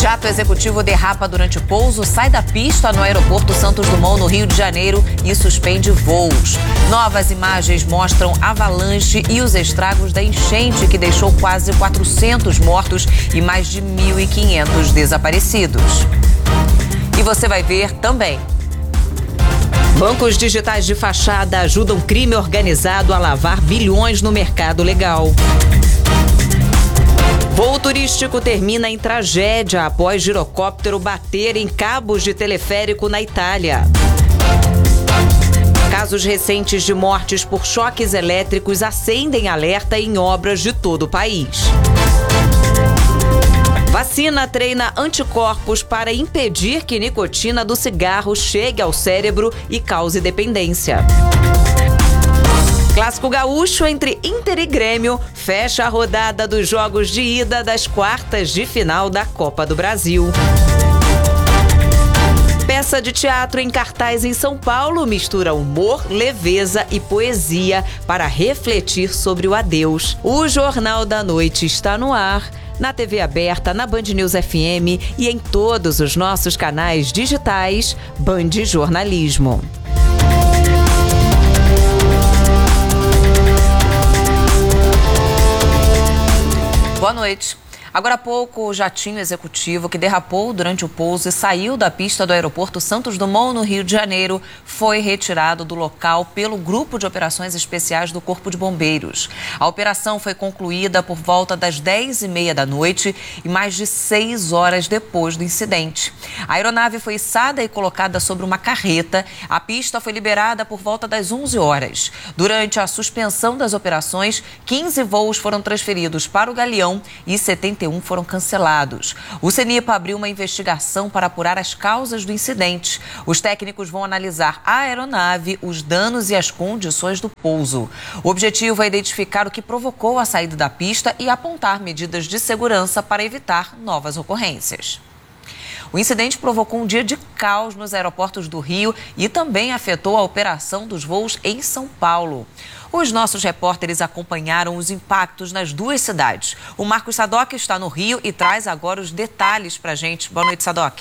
Jato executivo derrapa durante o pouso, sai da pista no aeroporto Santos Dumont, no Rio de Janeiro, e suspende voos. Novas imagens mostram avalanche e os estragos da enchente que deixou quase 400 mortos e mais de 1.500 desaparecidos. E você vai ver também. Bancos digitais de fachada ajudam crime organizado a lavar bilhões no mercado legal. Voo turístico termina em tragédia após girocóptero bater em cabos de teleférico na Itália. Casos recentes de mortes por choques elétricos acendem alerta em obras de todo o país. Vacina treina anticorpos para impedir que nicotina do cigarro chegue ao cérebro e cause dependência. Clássico gaúcho entre Inter e Grêmio fecha a rodada dos jogos de ida das quartas de final da Copa do Brasil. Peça de teatro em cartaz em São Paulo mistura humor, leveza e poesia para refletir sobre o adeus. O Jornal da Noite está no ar, na TV aberta, na Band News FM e em todos os nossos canais digitais Band Jornalismo. Boa noite. Agora há pouco, o jatinho executivo que derrapou durante o pouso e saiu da pista do aeroporto Santos Dumont, no Rio de Janeiro, foi retirado do local pelo Grupo de Operações Especiais do Corpo de Bombeiros. A operação foi concluída por volta das 10h30 da noite e mais de 6 horas depois do incidente. A aeronave foi içada e colocada sobre uma carreta. A pista foi liberada por volta das 11 horas. Durante a suspensão das operações, 15 voos foram transferidos para o Galeão e 71 foram cancelados. O CENIPA abriu uma investigação para apurar as causas do incidente. Os técnicos vão analisar a aeronave, os danos e as condições do pouso. O objetivo é identificar o que provocou a saída da pista e apontar medidas de segurança para evitar novas ocorrências. O incidente provocou um dia de caos nos aeroportos do Rio e também afetou a operação dos voos em São Paulo. Os nossos repórteres acompanharam os impactos nas duas cidades. O Marcos Sadoc está no Rio e traz agora os detalhes para a gente. Boa noite, Sadoc.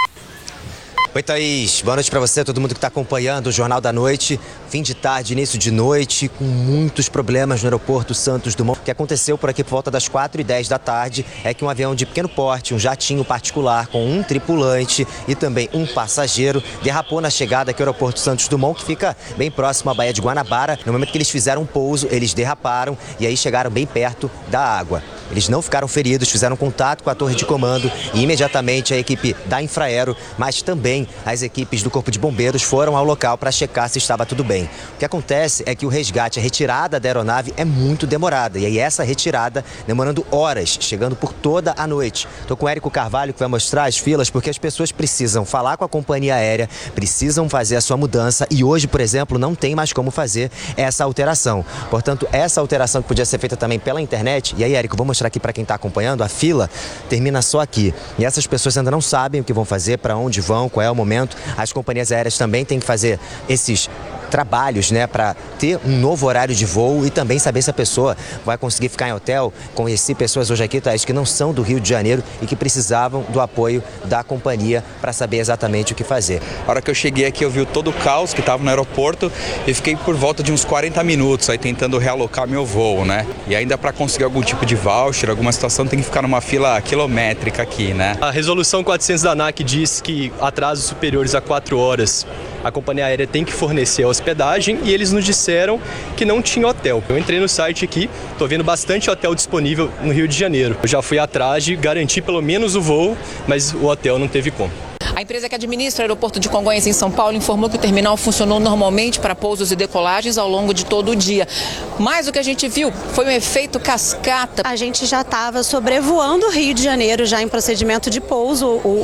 Oi, Thaís. Boa noite para você, todo mundo que está acompanhando o Jornal da Noite. Fim de tarde, início de noite, com muitos problemas no aeroporto Santos Dumont. O que aconteceu por aqui por volta das 4h10 da tarde é que um avião de pequeno porte, um jatinho particular com um tripulante e também um passageiro, derrapou na chegada aqui ao aeroporto Santos Dumont, que fica bem próximo à Baía de Guanabara. No momento que eles fizeram um pouso, eles derraparam e aí chegaram bem perto da água. Eles não ficaram feridos, fizeram contato com a torre de comando e imediatamente a equipe da Infraero, mas também as equipes do Corpo de Bombeiros foram ao local para checar se estava tudo bem. O que acontece é que o resgate, a retirada da aeronave é muito demorada. E aí essa retirada demorando horas, chegando por toda a noite. Estou com o Érico Carvalho que vai mostrar as filas, porque as pessoas precisam falar com a companhia aérea, precisam fazer a sua mudança e hoje, por exemplo, não tem mais como fazer essa alteração. Portanto, essa alteração que podia ser feita também pela internet, e aí, Érico, vou mostrar aqui para quem está acompanhando, a fila termina só aqui. E essas pessoas ainda não sabem o que vão fazer, para onde vão, qual é o momento. As companhias aéreas também têm que fazer esses trabalhos, né, para ter um novo horário de voo e também saber se a pessoa vai conseguir ficar em hotel. Conheci pessoas hoje aqui, Thaís, que não são do Rio de Janeiro e que precisavam do apoio da companhia para saber exatamente o que fazer. A hora que eu cheguei aqui, eu vi todo o caos que estava no aeroporto e fiquei por volta de uns 40 minutos aí tentando realocar meu voo, né? E ainda para conseguir algum tipo de voucher, alguma situação, tem que ficar numa fila quilométrica aqui, né? A resolução 400 da ANAC diz que atrasos superiores a 4 horas a companhia aérea tem que fornecer a hospedagem e eles nos disseram que não tinha hotel. Eu entrei no site aqui, tô vendo bastante hotel disponível no Rio de Janeiro. Eu já fui atrás de garantir pelo menos o voo, mas o hotel não teve como. A empresa que administra o aeroporto de Congonhas, em São Paulo, informou que o terminal funcionou normalmente para pousos e decolagens ao longo de todo o dia. Mas o que a gente viu foi um efeito cascata. A gente já estava sobrevoando o Rio de Janeiro, já em procedimento de pouso.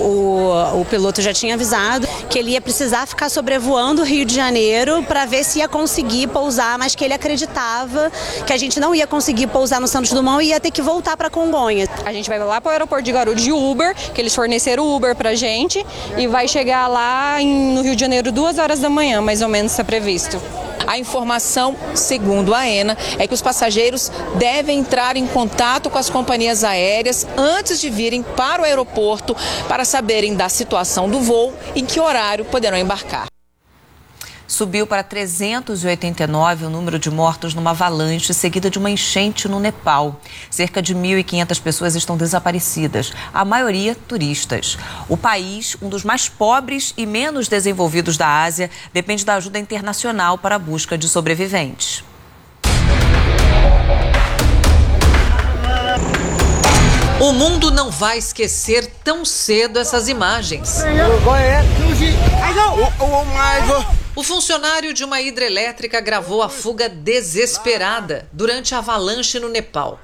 O piloto já tinha avisado que ele ia precisar ficar sobrevoando o Rio de Janeiro para ver se ia conseguir pousar, mas que ele acreditava que a gente não ia conseguir pousar no Santos Dumont e ia ter que voltar para Congonhas. A gente vai lá para o aeroporto de Guarulhos de Uber, que eles forneceram Uber para a gente, e vai chegar lá no Rio de Janeiro 2 horas da manhã, mais ou menos, está previsto. A informação, segundo a ANA, é que os passageiros devem entrar em contato com as companhias aéreas antes de virem para o aeroporto para saberem da situação do voo e em que horário poderão embarcar. Subiu para 389 o número de mortos numa avalanche seguida de uma enchente no Nepal. Cerca de 1.500 pessoas estão desaparecidas, a maioria turistas. O país, um dos mais pobres e menos desenvolvidos da Ásia, depende da ajuda internacional para a busca de sobreviventes. O mundo não vai esquecer tão cedo essas imagens. O funcionário de uma hidrelétrica gravou a fuga desesperada durante a avalanche no Nepal.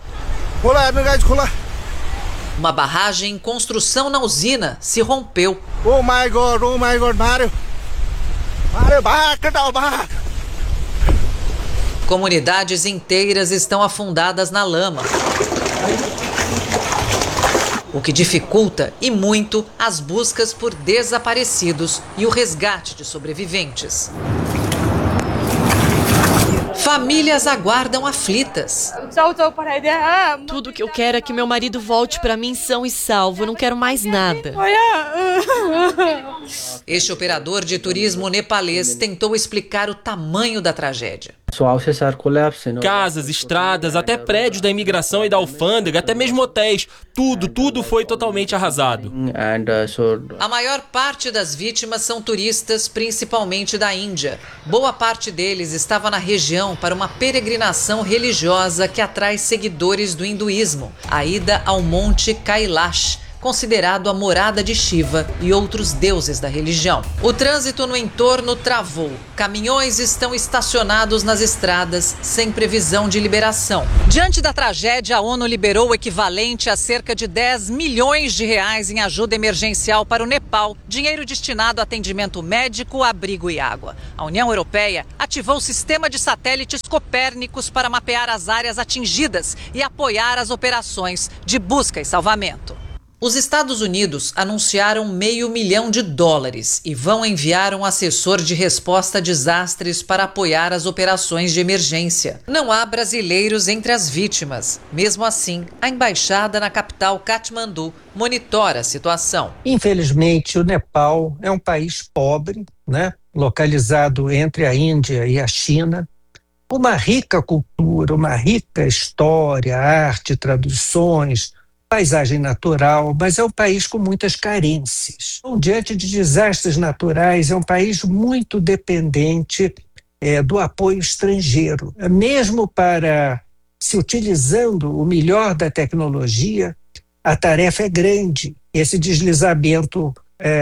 Uma barragem em construção na usina se rompeu. Comunidades inteiras estão afundadas na lama, o que dificulta e muito as buscas por desaparecidos e o resgate de sobreviventes. Famílias aguardam aflitas. Tudo que eu quero é que meu marido volte para mim são e salvo. Eu não quero mais nada. Este operador de turismo nepalês tentou explicar o tamanho da tragédia. Casas, estradas, até prédios da imigração e da alfândega, até mesmo hotéis. Tudo foi totalmente arrasado. A maior parte das vítimas são turistas, principalmente da Índia. Boa parte deles estava na região para uma peregrinação religiosa que atrai seguidores do hinduísmo, a ida ao Monte Kailash, considerado a morada de Shiva e outros deuses da religião. O trânsito no entorno travou. Caminhões estão estacionados nas estradas, sem previsão de liberação. Diante da tragédia, a ONU liberou o equivalente a cerca de 10 milhões de reais em ajuda emergencial para o Nepal, dinheiro destinado a atendimento médico, abrigo e água. A União Europeia ativou o sistema de satélites Copérnicos para mapear as áreas atingidas e apoiar as operações de busca e salvamento. Os Estados Unidos anunciaram $500 milhão e vão enviar um assessor de resposta a desastres para apoiar as operações de emergência. Não há brasileiros entre as vítimas. Mesmo assim, a embaixada na capital Katmandu monitora a situação. Infelizmente, o Nepal é um país pobre, localizado entre a Índia e a China. Uma rica cultura, uma rica história, arte, tradições, paisagem natural, mas é um país com muitas carências. Diante de desastres naturais, é um país muito dependente do apoio estrangeiro. Mesmo para se utilizando o melhor da tecnologia, a tarefa é grande. Esse deslizamento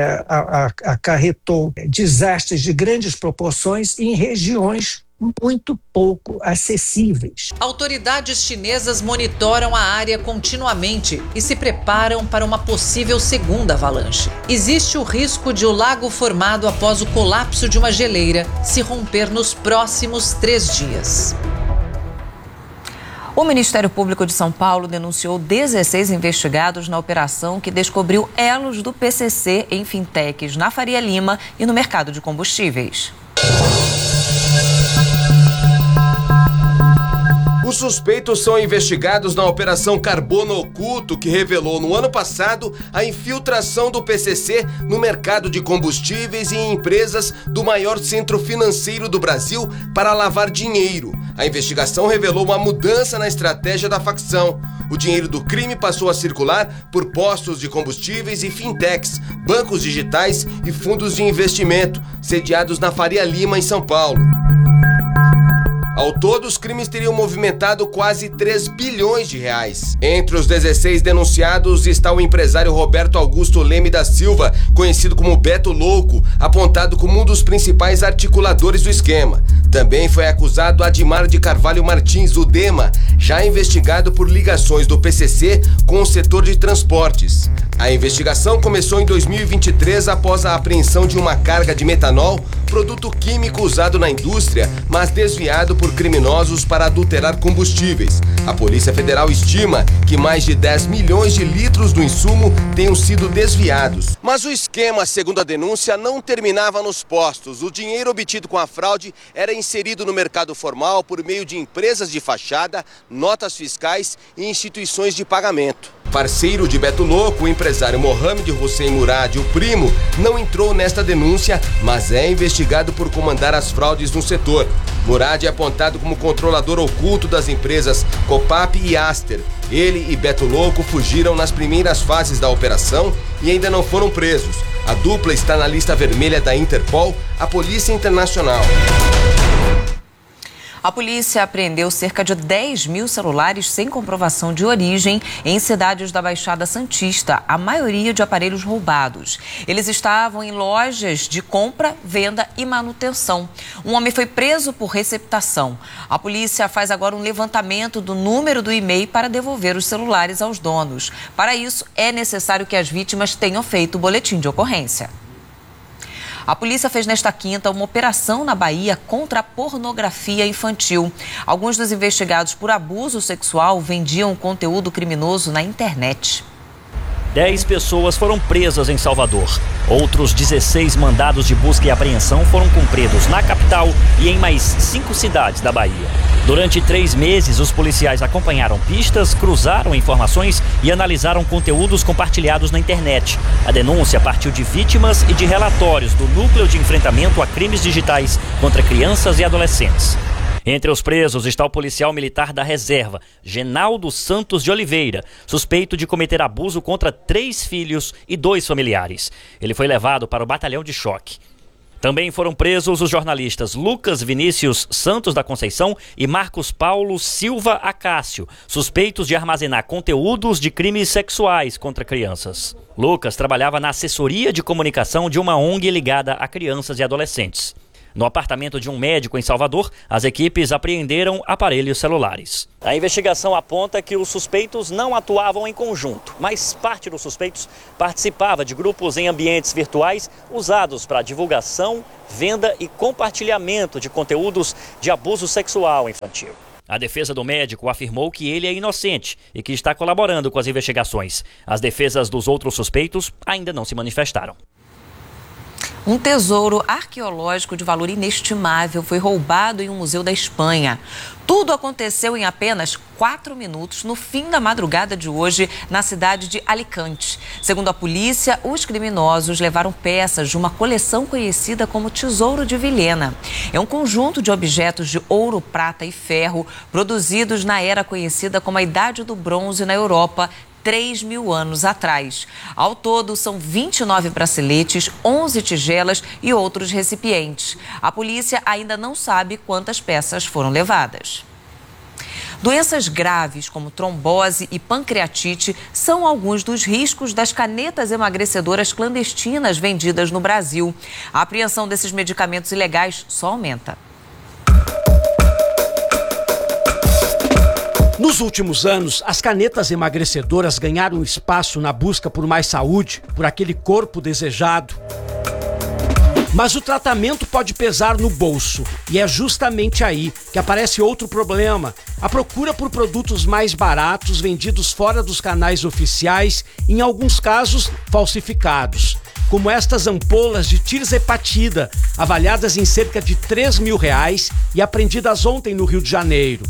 acarretou desastres de grandes proporções em regiões muito pouco acessíveis. Autoridades chinesas monitoram a área continuamente e se preparam para uma possível segunda avalanche. Existe o risco de o lago formado após o colapso de uma geleira se romper nos próximos 3 dias. O Ministério Público de São Paulo denunciou 16 investigados na operação que descobriu elos do PCC em fintechs na Faria Lima e no mercado de combustíveis. Os suspeitos são investigados na Operação Carbono Oculto, que revelou no ano passado a infiltração do PCC no mercado de combustíveis e em empresas do maior centro financeiro do Brasil para lavar dinheiro. A investigação revelou uma mudança na estratégia da facção. O dinheiro do crime passou a circular por postos de combustíveis e fintechs, bancos digitais e fundos de investimento, sediados na Faria Lima, em São Paulo. Ao todo, os crimes teriam movimentado quase 3 bilhões de reais. Entre os 16 denunciados está o empresário Roberto Augusto Leme da Silva, conhecido como Beto Louco, apontado como um dos principais articuladores do esquema. Também foi acusado Adimar de Carvalho Martins, o Dema, já investigado por ligações do PCC com o setor de transportes. A investigação começou em 2023 após a apreensão de uma carga de metanol, produto químico usado na indústria, mas desviado por criminosos para adulterar combustíveis. A Polícia Federal estima que mais de 10 milhões de litros do insumo tenham sido desviados. Mas o esquema, segundo a denúncia, não terminava nos postos. O dinheiro obtido com a fraude era inserido no mercado formal por meio de empresas de fachada, notas fiscais e instituições de pagamento. Parceiro de Beto Louco, o empresário Mohamed Hussein Murad, o primo, não entrou nesta denúncia, mas é investigado por comandar as fraudes no setor. Murad é apontado como controlador oculto das empresas Copap e Aster. Ele e Beto Louco fugiram nas primeiras fases da operação e ainda não foram presos. A dupla está na lista vermelha da Interpol, a Polícia Internacional. A polícia apreendeu cerca de 10 mil celulares sem comprovação de origem em cidades da Baixada Santista, a maioria de aparelhos roubados. Eles estavam em lojas de compra, venda e manutenção. Um homem foi preso por receptação. A polícia faz agora um levantamento do número do e-mail para devolver os celulares aos donos. Para isso, é necessário que as vítimas tenham feito o boletim de ocorrência. A polícia fez nesta quinta uma operação na Bahia contra a pornografia infantil. Alguns dos investigados por abuso sexual vendiam conteúdo criminoso na internet. 10 pessoas foram presas em Salvador. Outros 16 mandados de busca e apreensão foram cumpridos na capital e em mais 5 cidades da Bahia. Durante 3 meses, os policiais acompanharam pistas, cruzaram informações e analisaram conteúdos compartilhados na internet. A denúncia partiu de vítimas e de relatórios do Núcleo de Enfrentamento a Crimes Digitais contra Crianças e Adolescentes. Entre os presos está o policial militar da reserva, Genaldo Santos de Oliveira, suspeito de cometer abuso contra 3 filhos e 2 familiares. Ele foi levado para o batalhão de choque. Também foram presos os jornalistas Lucas Vinícius Santos da Conceição e Marcos Paulo Silva Acácio, suspeitos de armazenar conteúdos de crimes sexuais contra crianças. Lucas trabalhava na assessoria de comunicação de uma ONG ligada a crianças e adolescentes. No apartamento de um médico em Salvador, as equipes apreenderam aparelhos celulares. A investigação aponta que os suspeitos não atuavam em conjunto, mas parte dos suspeitos participava de grupos em ambientes virtuais usados para divulgação, venda e compartilhamento de conteúdos de abuso sexual infantil. A defesa do médico afirmou que ele é inocente e que está colaborando com as investigações. As defesas dos outros suspeitos ainda não se manifestaram. Um tesouro arqueológico de valor inestimável foi roubado em um museu da Espanha. Tudo aconteceu em apenas 4 minutos no fim da madrugada de hoje na cidade de Alicante. Segundo a polícia, os criminosos levaram peças de uma coleção conhecida como Tesouro de Vilhena. É um conjunto de objetos de ouro, prata e ferro produzidos na era conhecida como a Idade do Bronze na Europa, 3.000 anos atrás. Ao todo, são 29 braceletes, 11 tigelas e outros recipientes. A polícia ainda não sabe quantas peças foram levadas. Doenças graves como trombose e pancreatite são alguns dos riscos das canetas emagrecedoras clandestinas vendidas no Brasil. A apreensão desses medicamentos ilegais só aumenta. Nos últimos anos, as canetas emagrecedoras ganharam espaço na busca por mais saúde, por aquele corpo desejado. Mas o tratamento pode pesar no bolso, e é justamente aí que aparece outro problema: a procura por produtos mais baratos vendidos fora dos canais oficiais, em alguns casos falsificados. Como estas ampolas de tirzepatida, avaliadas em cerca de R$3.000 e apreendidas ontem no Rio de Janeiro.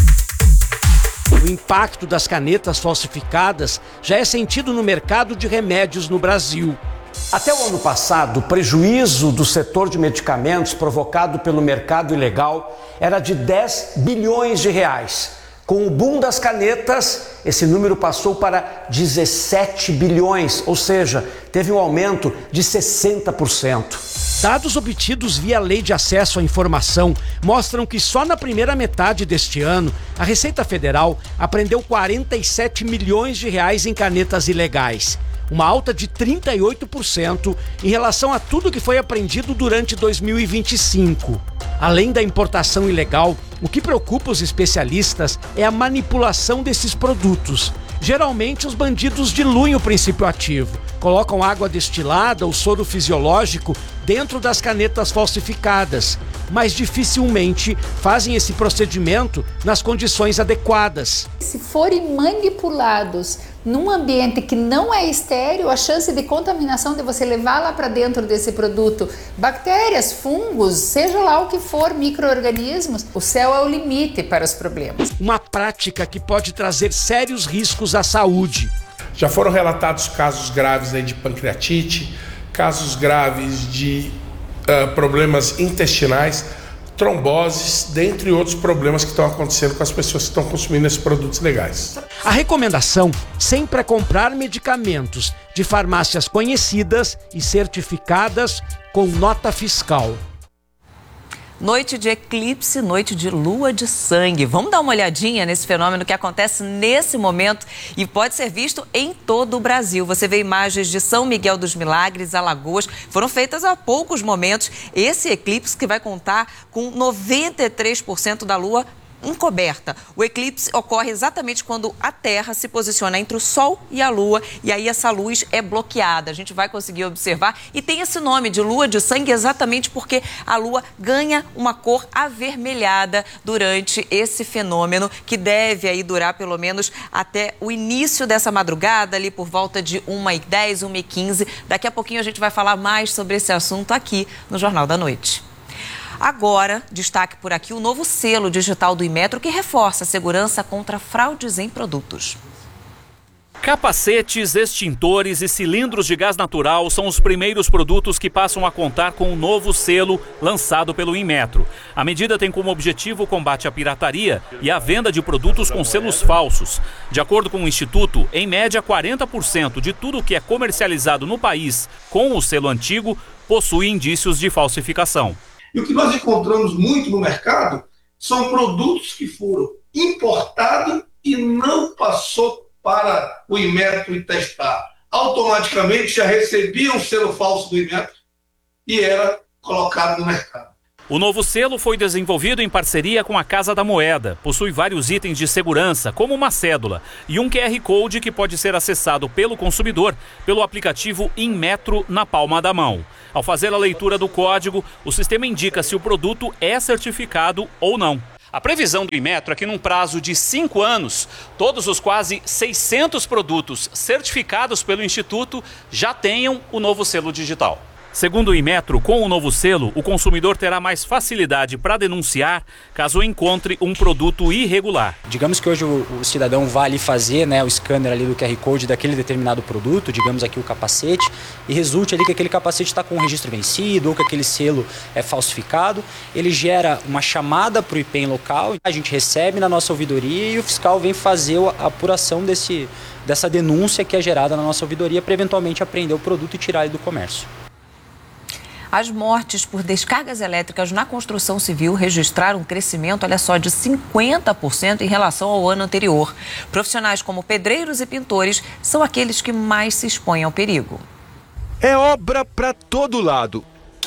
O impacto das canetas falsificadas já é sentido no mercado de remédios no Brasil. Até o ano passado, o prejuízo do setor de medicamentos provocado pelo mercado ilegal era de R$10 bilhões. Com o boom das canetas, esse número passou para 17 bilhões, ou seja, teve um aumento de 60%. Dados obtidos via Lei de Acesso à Informação mostram que só na primeira metade deste ano, a Receita Federal apreendeu R$47 milhões em canetas ilegais, uma alta de 38% em relação a tudo que foi apreendido durante 2025. Além da importação ilegal, o que preocupa os especialistas é a manipulação desses produtos. Geralmente os bandidos diluem o princípio ativo, colocam água destilada ou soro fisiológico dentro das canetas falsificadas, mas dificilmente fazem esse procedimento nas condições adequadas. Se forem manipulados num ambiente que não é estéril, a chance de contaminação de você levar lá para dentro desse produto bactérias, fungos, seja lá o que for, micro-organismos, o céu é o limite para os problemas. Uma prática que pode trazer sérios riscos à saúde. Já foram relatados casos graves aí de pancreatite, casos graves de problemas intestinais, tromboses, dentre outros problemas que estão acontecendo com as pessoas que estão consumindo esses produtos legais. A recomendação sempre é comprar medicamentos de farmácias conhecidas e certificadas com nota fiscal. Noite de eclipse, noite de lua de sangue. Vamos dar uma olhadinha nesse fenômeno que acontece nesse momento e pode ser visto em todo o Brasil. Você vê imagens de São Miguel dos Milagres, Alagoas, foram feitas há poucos momentos. Esse eclipse que vai contar com 93% da lua encoberta. O eclipse ocorre exatamente quando a Terra se posiciona entre o Sol e a Lua e aí essa luz é bloqueada. A gente vai conseguir observar e tem esse nome de lua de sangue exatamente porque a Lua ganha uma cor avermelhada durante esse fenômeno que deve aí durar pelo menos até o início dessa madrugada, ali por volta de 1h10, 1h15. Daqui a pouquinho a gente vai falar mais sobre esse assunto aqui no Jornal da Noite. Agora, destaque por aqui o novo selo digital do Inmetro que reforça a segurança contra fraudes em produtos. Capacetes, extintores e cilindros de gás natural são os primeiros produtos que passam a contar com o novo selo lançado pelo Inmetro. A medida tem como objetivo o combate à pirataria e a venda de produtos com selos falsos. De acordo com o Instituto, em média 40% de tudo que é comercializado no país com o selo antigo possui indícios de falsificação. E o que nós encontramos muito no mercado são produtos que foram importados e não passou para o Inmetro e testar. Automaticamente já recebia um selo falso do Inmetro e era colocado no mercado. O novo selo foi desenvolvido em parceria com a Casa da Moeda. Possui vários itens de segurança, como uma cédula e um QR Code que pode ser acessado pelo consumidor pelo aplicativo Inmetro na palma da mão. Ao fazer a leitura do código, o sistema indica se o produto é certificado ou não. A previsão do Inmetro é que num prazo de 5 anos, todos os quase 600 produtos certificados pelo Instituto já tenham o novo selo digital. Segundo o Inmetro, com o novo selo, o consumidor terá mais facilidade para denunciar caso encontre um produto irregular. Digamos que hoje o cidadão vai ali fazer o scanner ali do QR Code daquele determinado produto, digamos aqui o capacete, e resulte ali que aquele capacete está com um registro vencido ou que aquele selo é falsificado. Ele gera uma chamada para o IPEM local, a gente recebe na nossa ouvidoria e o fiscal vem fazer a apuração dessa denúncia que é gerada na nossa ouvidoria para eventualmente apreender o produto e tirar ele do comércio. As mortes por descargas elétricas na construção civil registraram um crescimento, olha só, de 50% em relação ao ano anterior. Profissionais como pedreiros e pintores são aqueles que mais se expõem ao perigo. É obra para todo lado.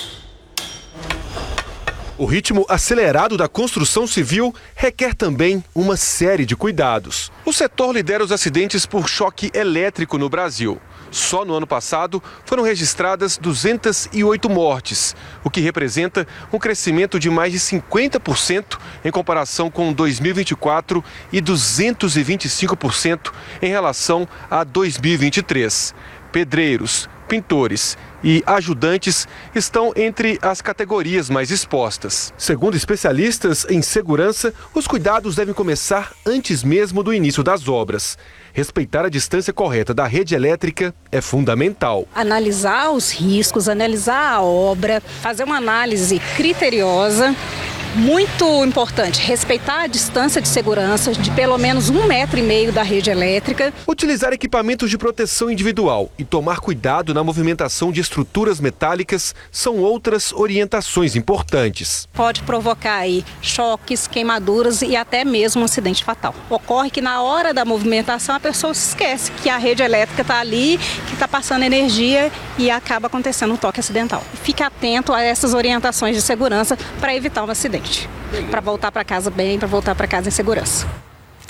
O ritmo acelerado da construção civil requer também uma série de cuidados. O setor lidera os acidentes por choque elétrico no Brasil. Só no ano passado foram registradas 208 mortes, o que representa um crescimento de mais de 50% em comparação com 2024 e 225% em relação a 2023. Pedreiros, pintores e ajudantes estão entre as categorias mais expostas. Segundo especialistas em segurança, os cuidados devem começar antes mesmo do início das obras. Respeitar a distância correta da rede elétrica é fundamental. Analisar os riscos, analisar a obra, fazer uma análise criteriosa. Muito importante, respeitar a distância de segurança de pelo menos 1,5 metro da rede elétrica. Utilizar equipamentos de proteção individual e tomar cuidado na movimentação de estruturas metálicas são outras orientações importantes. Pode provocar aí choques, queimaduras e até mesmo um acidente fatal. Ocorre que na hora da movimentação a pessoa se esquece que a rede elétrica está ali, que está passando energia e acaba acontecendo um toque acidental. Fique atento a essas orientações de segurança para evitar um acidente. Para voltar para casa bem, para voltar para casa em segurança.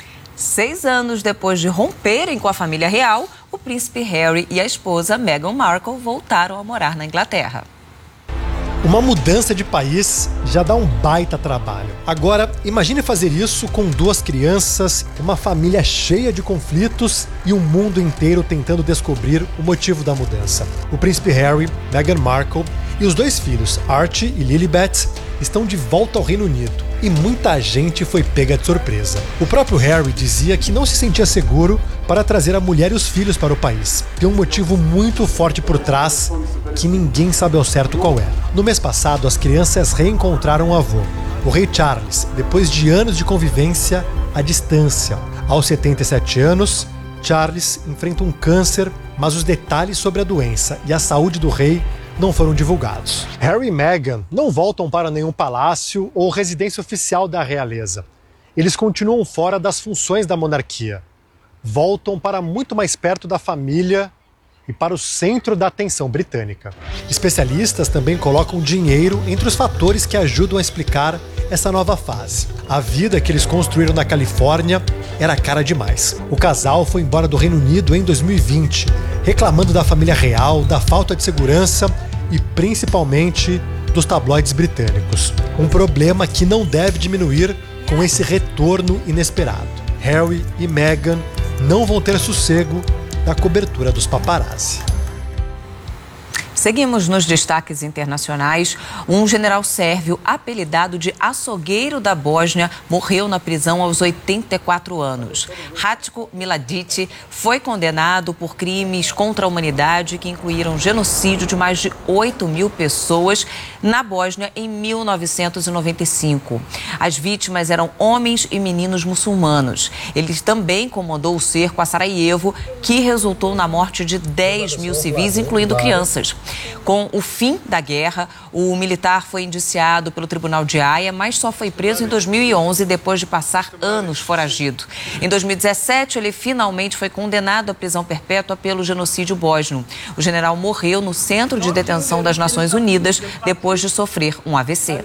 6 anos depois de romperem com a família real, o príncipe Harry e a esposa Meghan Markle voltaram a morar na Inglaterra. Uma mudança de país já dá um baita trabalho. Agora, imagine fazer isso com 2 crianças, uma família cheia de conflitos e um mundo inteiro tentando descobrir o motivo da mudança. O príncipe Harry, Meghan Markle e os 2 filhos, Archie e Lilibet, estão de volta ao Reino Unido e muita gente foi pega de surpresa. O próprio Harry dizia que não se sentia seguro para trazer a mulher e os filhos para o país. Tem um motivo muito forte por trás que ninguém sabe ao certo qual é. No mês passado, as crianças reencontraram o avô, o rei Charles, depois de anos de convivência à distância. Aos 77 anos, Charles enfrenta um câncer, mas os detalhes sobre a doença e a saúde do rei não foram divulgados. Harry e Meghan não voltam para nenhum palácio ou residência oficial da realeza. Eles continuam fora das funções da monarquia. Voltam para muito mais perto da família e para o centro da atenção britânica. Especialistas também colocam dinheiro entre os fatores que ajudam a explicar essa nova fase. A vida que eles construíram na Califórnia era cara demais. O casal foi embora do Reino Unido em 2020, reclamando da família real, da falta de segurança e principalmente dos tabloides britânicos. Um problema que não deve diminuir com esse retorno inesperado. Harry e Meghan não vão ter sossego da cobertura dos paparazzi. Seguimos nos destaques internacionais. Um general sérvio apelidado de açougueiro da Bósnia morreu na prisão aos 84 anos. Ratko Mladic foi condenado por crimes contra a humanidade que incluíram genocídio de mais de 8.000 pessoas na Bósnia em 1995. As vítimas eram homens e meninos muçulmanos. Ele também comandou o cerco a Sarajevo, que resultou na morte de 10.000 civis, incluindo crianças. Com o fim da guerra, o militar foi indiciado pelo Tribunal de Haia, mas só foi preso em 2011, depois de passar anos foragido. Em 2017, ele finalmente foi condenado à prisão perpétua pelo genocídio bósnio. O general morreu no Centro de Detenção das Nações Unidas depois de sofrer um AVC.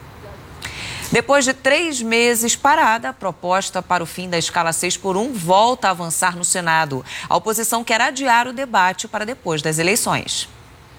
Depois de 3 meses parada, a proposta para o fim da escala 6x1 volta a avançar no Senado. A oposição quer adiar o debate para depois das eleições.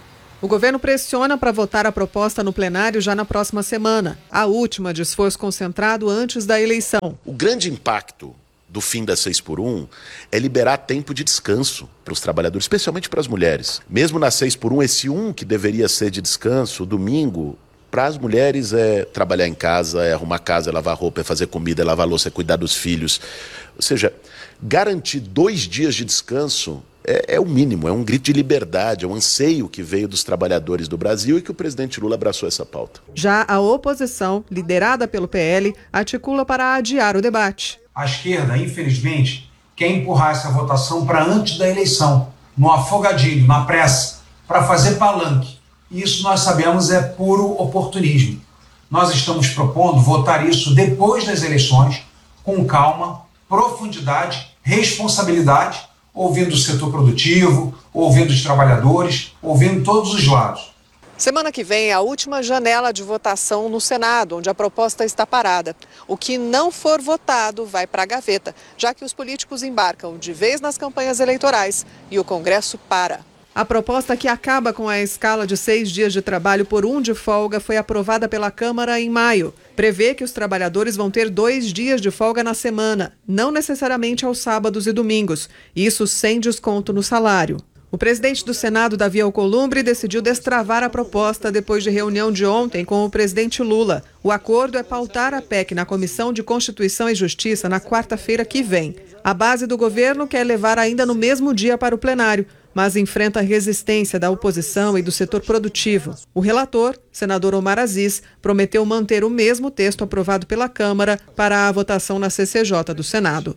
O governo pressiona para votar a proposta no plenário já na próxima semana, a última de esforço concentrado antes da eleição. O grande impacto do fim da 6x1 é liberar tempo de descanso para os trabalhadores, especialmente para as mulheres. Mesmo na 6x1, esse que deveria ser de descanso, domingo, para as mulheres é trabalhar em casa, é arrumar casa, é lavar roupa, é fazer comida, é lavar louça, é cuidar dos filhos. Ou seja, garantir 2 dias de descanso é o mínimo, é um grito de liberdade, é um anseio que veio dos trabalhadores do Brasil e que o presidente Lula abraçou essa pauta. Já a oposição, liderada pelo PL, articula para adiar o debate. A esquerda, infelizmente, quer empurrar essa votação para antes da eleição, no afogadilho, na pressa, para fazer palanque. E isso nós sabemos é puro oportunismo. Nós estamos propondo votar isso depois das eleições, com calma, profundidade, responsabilidade, ouvindo o setor produtivo, ouvindo os trabalhadores, ouvindo todos os lados. Semana que vem é a última janela de votação no Senado, onde a proposta está parada. O que não for votado vai para a gaveta, já que os políticos embarcam de vez nas campanhas eleitorais e o Congresso para. A proposta que acaba com a escala de 6 dias de trabalho por 1 de folga foi aprovada pela Câmara em maio. Prevê que os trabalhadores vão ter 2 dias de folga na semana, não necessariamente aos sábados e domingos, isso sem desconto no salário. O presidente do Senado, Davi Alcolumbre, decidiu destravar a proposta depois de reunião de ontem com o presidente Lula. O acordo é pautar a PEC na Comissão de Constituição e Justiça na quarta-feira que vem. A base do governo quer levar ainda no mesmo dia para o plenário, mas enfrenta a resistência da oposição e do setor produtivo. O relator, senador Omar Aziz, prometeu manter o mesmo texto aprovado pela Câmara para a votação na CCJ do Senado.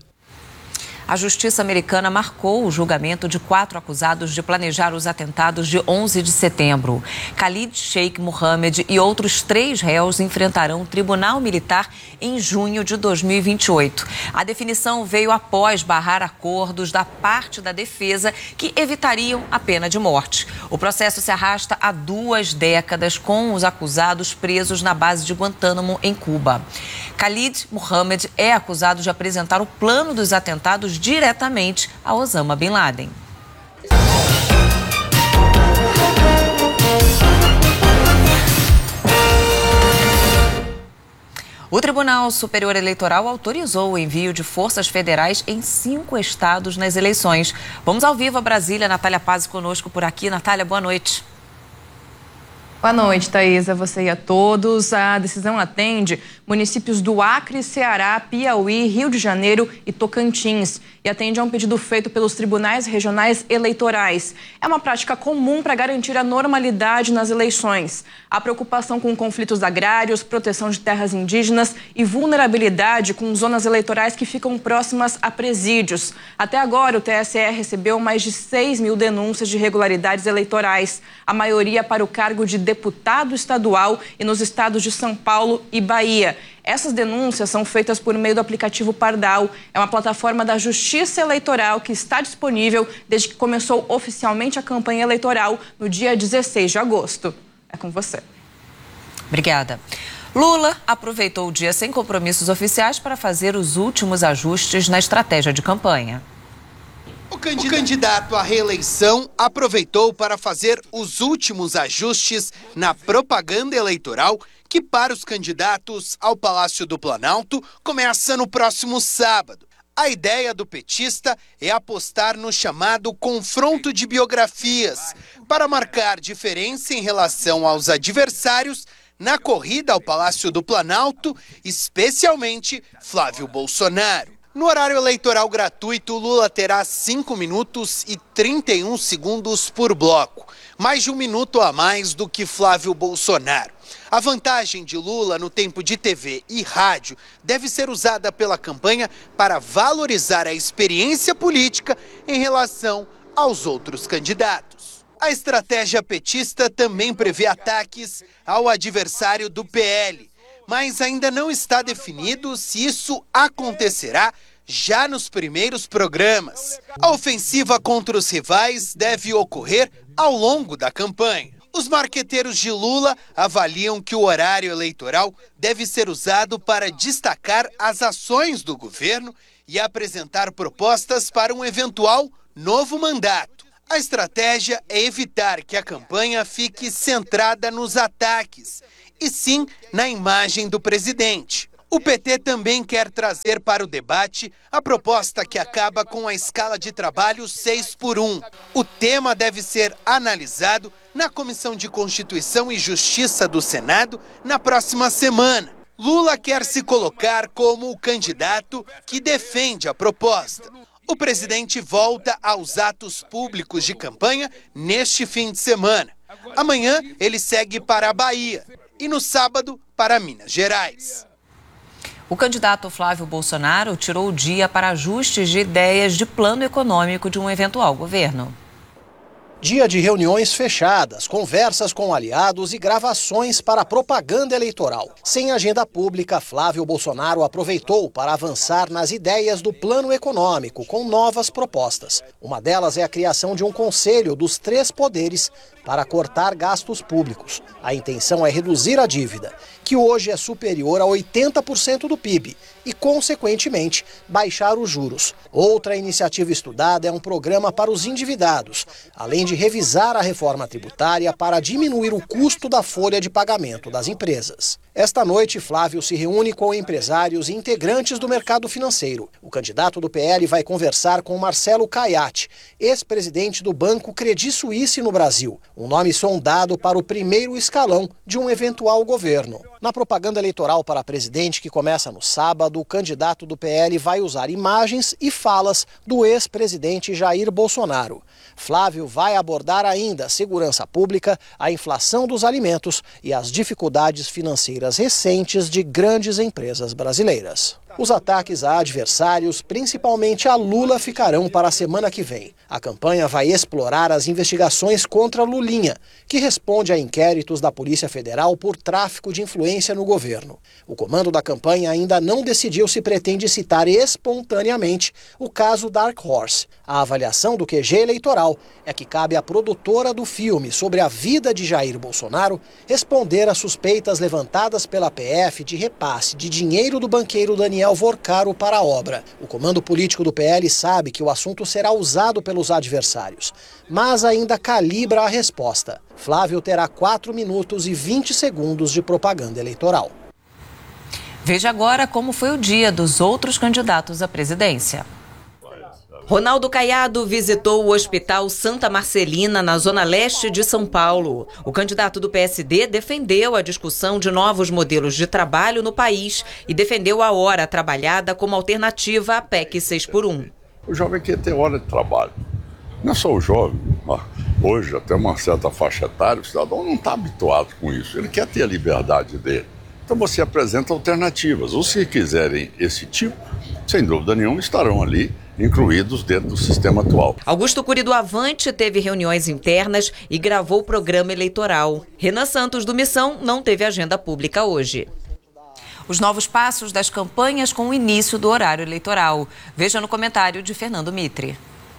A justiça americana marcou o julgamento de 4 acusados de planejar os atentados de 11 de setembro. Khalid Sheikh Mohammed e outros 3 réus enfrentarão o tribunal militar em junho de 2028. A definição veio após barrar acordos da parte da defesa que evitariam a pena de morte. O processo se arrasta há 2 décadas com os acusados presos na base de Guantánamo, em Cuba. Khalid Mohammed é acusado de apresentar o plano dos atentados diretamente a Osama Bin Laden. O Tribunal Superior Eleitoral autorizou o envio de forças federais em 5 estados nas eleições. Vamos ao vivo a Brasília. Natália Paz conosco por aqui. Natália, boa noite. Boa noite, Thaisa, você e a todos. A decisão atende municípios do Acre, Ceará, Piauí, Rio de Janeiro e Tocantins e atende a um pedido feito pelos tribunais regionais eleitorais. É uma prática comum para garantir a normalidade nas eleições. A preocupação com conflitos agrários, proteção de terras indígenas e vulnerabilidade com zonas eleitorais que ficam próximas a presídios. Até agora, o TSE recebeu mais de 6 mil denúncias de irregularidades eleitorais, a maioria para o cargo de deputado estadual e nos estados de São Paulo e Bahia. Essas denúncias são feitas por meio do aplicativo Pardal. É uma plataforma da Justiça Eleitoral que está disponível desde que começou oficialmente a campanha eleitoral no dia 16 de agosto. É com você. Obrigada. Lula aproveitou o dia sem compromissos oficiais para fazer os últimos ajustes na estratégia de campanha. O candidato à reeleição aproveitou para fazer os últimos ajustes na propaganda eleitoral que, para os candidatos ao Palácio do Planalto, começa no próximo sábado. A ideia do petista é apostar no chamado confronto de biografias, para marcar diferença em relação aos adversários na corrida ao Palácio do Planalto, especialmente Flávio Bolsonaro. No horário eleitoral gratuito, Lula terá 5 minutos e 31 segundos por bloco, mais de 1 minuto a mais do que Flávio Bolsonaro. A vantagem de Lula no tempo de TV e rádio deve ser usada pela campanha para valorizar a experiência política em relação aos outros candidatos. A estratégia petista também prevê ataques ao adversário do PL, mas ainda não está definido se isso acontecerá já nos primeiros programas. A ofensiva contra os rivais deve ocorrer ao longo da campanha. Os marqueteiros de Lula avaliam que o horário eleitoral deve ser usado para destacar as ações do governo e apresentar propostas para um eventual novo mandato. A estratégia é evitar que a campanha fique centrada nos ataques, e sim na imagem do presidente. O PT também quer trazer para o debate a proposta que acaba com a escala de trabalho 6x1. O tema deve ser analisado na Comissão de Constituição e Justiça do Senado na próxima semana. Lula quer se colocar como o candidato que defende a proposta. O presidente volta aos atos públicos de campanha neste fim de semana. Amanhã ele segue para a Bahia e no sábado para Minas Gerais. O candidato Flávio Bolsonaro tirou o dia para ajustes de ideias de plano econômico de um eventual governo. Dia de reuniões fechadas, conversas com aliados e gravações para propaganda eleitoral. Sem agenda pública, Flávio Bolsonaro aproveitou para avançar nas ideias do plano econômico com novas propostas. Uma delas é a criação de um conselho dos 3 poderes para cortar gastos públicos. A intenção é reduzir a dívida, que hoje é superior a 80% do PIB, e, consequentemente, baixar os juros. Outra iniciativa estudada é um programa para os endividados, além de revisar a reforma tributária para diminuir o custo da folha de pagamento das empresas. Esta noite, Flávio se reúne com empresários e integrantes do mercado financeiro. O candidato do PL vai conversar com Marcelo Caiati, ex-presidente do Banco Credit Suisse no Brasil, um nome sondado para o primeiro escalão de um eventual governo. Na propaganda eleitoral para presidente, que começa no sábado, o candidato do PL vai usar imagens e falas do ex-presidente Jair Bolsonaro. Flávio vai abordar ainda a segurança pública, a inflação dos alimentos e as dificuldades financeiras recentes de grandes empresas brasileiras. Os ataques a adversários, principalmente a Lula, ficarão para a semana que vem. A campanha vai explorar as investigações contra Lulinha, que responde a inquéritos da Polícia Federal por tráfico de influência no governo. O comando da campanha ainda não decidiu se pretende citar espontaneamente o caso Dark Horse. A avaliação do QG eleitoral é que cabe à produtora do filme sobre a vida de Jair Bolsonaro responder às suspeitas levantadas pela PF de repasse de dinheiro do banqueiro Daniel Vorcaro para a obra. O comando político do PL sabe que o assunto será usado pelos adversários, mas ainda calibra a resposta. Flávio terá 4 minutos e 20 segundos de propaganda eleitoral. Veja agora como foi o dia dos outros candidatos à presidência. Ronaldo Caiado visitou o Hospital Santa Marcelina, na zona leste de São Paulo. O candidato do PSD defendeu a discussão de novos modelos de trabalho no país e defendeu a hora trabalhada como alternativa à PEC 6x1. O jovem quer ter hora de trabalho. Não é só o jovem, mas hoje, até uma certa faixa etária, o cidadão não está habituado com isso. Ele quer ter a liberdade dele. Então você apresenta alternativas. Os que quiserem esse tipo, sem dúvida nenhuma, estarão ali incluídos dentro do sistema atual. Augusto Cury do Avante teve reuniões internas e gravou o programa eleitoral. Renan Santos do Missão não teve agenda pública hoje. Os novos passos das campanhas com o início do horário eleitoral. Veja no comentário de Fernando Mitre.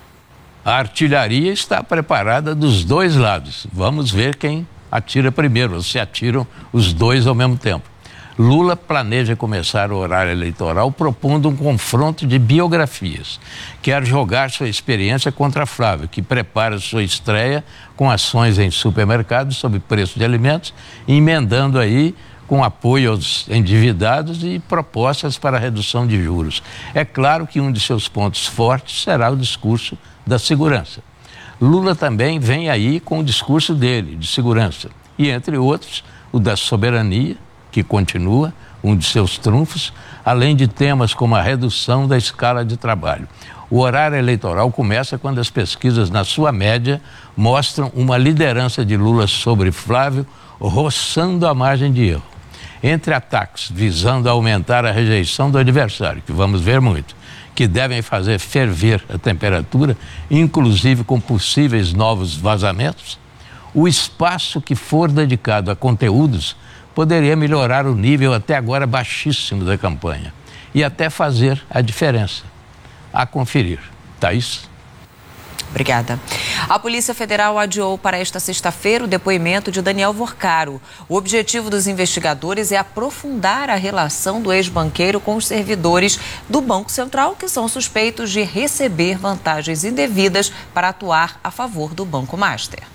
A artilharia está preparada dos dois lados. Vamos ver quem atira primeiro, ou se atiram os dois ao mesmo tempo. Lula planeja começar o horário eleitoral propondo um confronto de biografias. Quer jogar sua experiência contra Flávio, que prepara sua estreia com ações em supermercados sobre preço de alimentos, emendando aí com apoio aos endividados e propostas para redução de juros. É claro que um de seus pontos fortes será o discurso da segurança. Lula também vem aí com o discurso dele, de segurança, e entre outros, o da soberania, que continua um de seus trunfos, além de temas como a redução da escala de trabalho. O horário eleitoral começa quando as pesquisas, na sua média, mostram uma liderança de Lula sobre Flávio, roçando a margem de erro. Entre ataques visando aumentar a rejeição do adversário, que vamos ver muito, que devem fazer ferver a temperatura, inclusive com possíveis novos vazamentos, o espaço que for dedicado a conteúdos poderia melhorar o nível até agora baixíssimo da campanha e até fazer a diferença. A conferir. Thaís? Obrigada. A Polícia Federal adiou para esta sexta-feira o depoimento de Daniel Vorcaro. O objetivo dos investigadores é aprofundar a relação do ex-banqueiro com os servidores do Banco Central, que são suspeitos de receber vantagens indevidas para atuar a favor do Banco Master.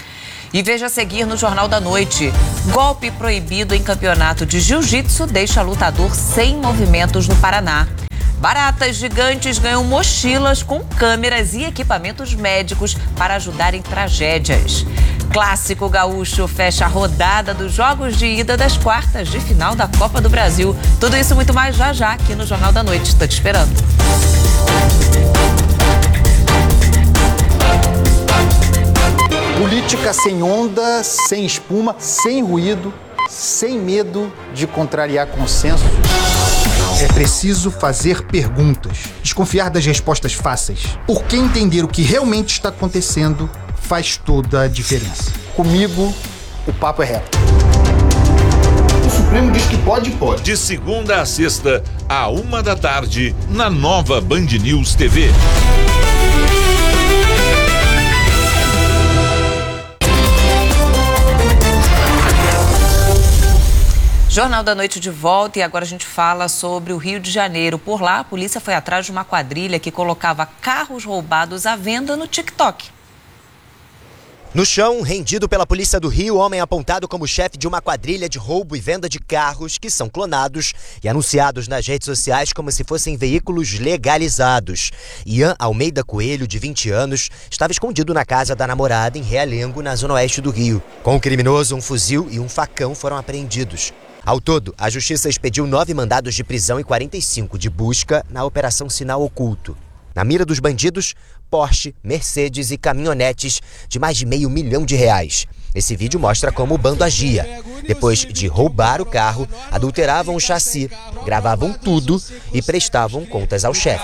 E veja a seguir no Jornal da Noite. Golpe proibido em campeonato de jiu-jitsu deixa lutador sem movimentos no Paraná. Baratas gigantes ganham mochilas com câmeras e equipamentos médicos para ajudar em tragédias. Clássico gaúcho fecha a rodada dos jogos de ida das quartas de final da Copa do Brasil. Tudo isso e muito mais já aqui no Jornal da Noite. Estou te esperando. Política sem onda, sem espuma, sem ruído, sem medo de contrariar consenso. É preciso fazer perguntas, desconfiar das respostas fáceis, porque entender o que realmente está acontecendo faz toda a diferença. Comigo, o papo é reto. O Supremo diz que pode. De segunda a sexta, à 13h, na nova Band News TV. Jornal da Noite de volta e agora a gente fala sobre o Rio de Janeiro. Por lá, a polícia foi atrás de uma quadrilha que colocava carros roubados à venda no TikTok. No chão, rendido pela polícia do Rio, homem apontado como chefe de uma quadrilha de roubo e venda de carros que são clonados e anunciados nas redes sociais como se fossem veículos legalizados. Ian Almeida Coelho, de 20 anos, estava escondido na casa da namorada em Realengo, na zona oeste do Rio. Com o criminoso, um fuzil e um facão foram apreendidos. Ao todo, a Justiça expediu 9 mandados de prisão e 45 de busca na Operação Sinal Oculto. Na mira dos bandidos, Porsche, Mercedes e caminhonetes de mais de R$500 mil. Esse vídeo mostra como o bando agia. Depois de roubar o carro, adulteravam o chassi, gravavam tudo e prestavam contas ao chefe.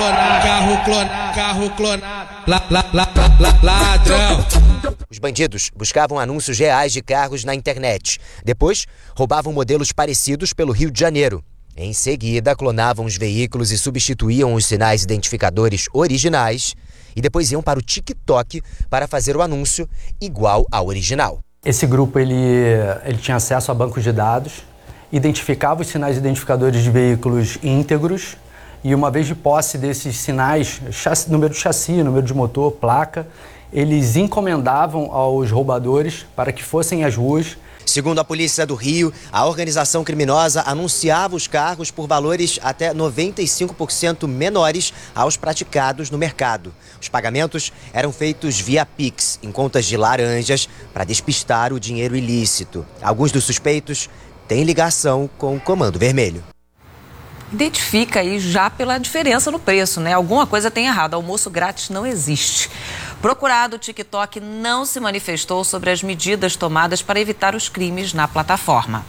Carro clonado, ladrão. Os bandidos buscavam anúncios reais de carros na internet. Depois, roubavam modelos parecidos pelo Rio de Janeiro. Em seguida, clonavam os veículos e substituíam os sinais identificadores originais. E depois iam para o TikTok para fazer o anúncio igual ao original. Esse grupo ele tinha acesso a bancos de dados, identificava os sinais identificadores de veículos íntegros e, uma vez de posse desses sinais, número de chassi, número de motor, placa, eles encomendavam aos roubadores para que fossem às ruas. Segundo a Polícia do Rio, a organização criminosa anunciava os carros por valores até 95% menores aos praticados no mercado. Os pagamentos eram feitos via Pix, em contas de laranjas, para despistar o dinheiro ilícito. Alguns dos suspeitos têm ligação com o Comando Vermelho. Identifica aí já pela diferença no preço, né? Alguma coisa tem errado, almoço grátis não existe. Procurado, o TikTok não se manifestou sobre as medidas tomadas para evitar os crimes na plataforma.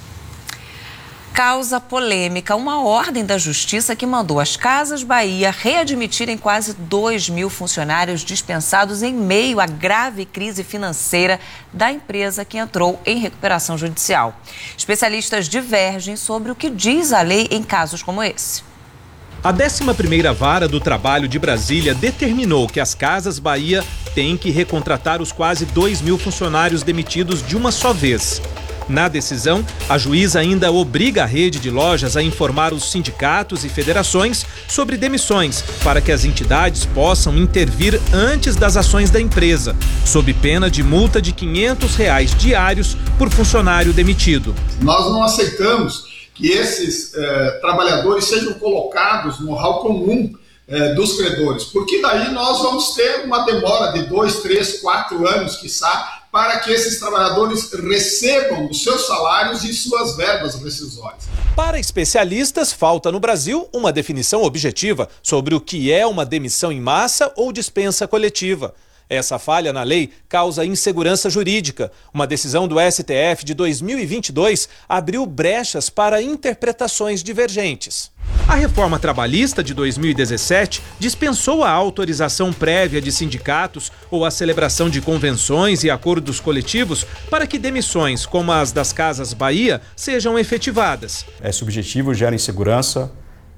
Causa polêmica uma ordem da Justiça que mandou as Casas Bahia readmitirem quase 2.000 funcionários dispensados em meio à grave crise financeira da empresa que entrou em recuperação judicial. Especialistas divergem sobre o que diz a lei em casos como esse. A 11ª Vara do Trabalho de Brasília determinou que as Casas Bahia têm que recontratar os quase 2.000 funcionários demitidos de uma só vez. Na decisão, a juíza ainda obriga a rede de lojas a informar os sindicatos e federações sobre demissões, para que as entidades possam intervir antes das ações da empresa, sob pena de multa de R$ 500 diários por funcionário demitido. Nós não aceitamos que esses trabalhadores sejam colocados no rol comum dos credores, porque daí nós vamos ter uma demora de 2, 3, 4 anos, quiçá, para que esses trabalhadores recebam os seus salários e suas verbas rescisórias. Para especialistas, falta no Brasil uma definição objetiva sobre o que é uma demissão em massa ou dispensa coletiva. Essa falha na lei causa insegurança jurídica. Uma decisão do STF de 2022 abriu brechas para interpretações divergentes. A reforma trabalhista de 2017 dispensou a autorização prévia de sindicatos ou a celebração de convenções e acordos coletivos para que demissões como as das Casas Bahia sejam efetivadas. É subjetivo, gera insegurança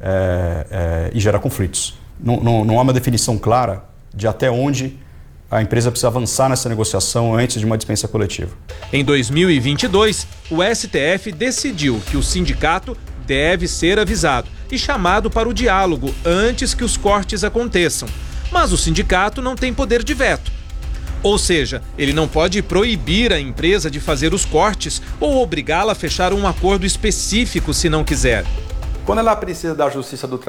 e gera conflitos. Não há uma definição clara de até onde a empresa precisa avançar nessa negociação antes de uma dispensa coletiva. Em 2022, o STF decidiu que o sindicato deve ser avisado e chamado para o diálogo antes que os cortes aconteçam. Mas o sindicato não tem poder de veto. Ou seja, ele não pode proibir a empresa de fazer os cortes ou obrigá-la a fechar um acordo específico se não quiser. Quando ela precisa da Justiça do Trabalho,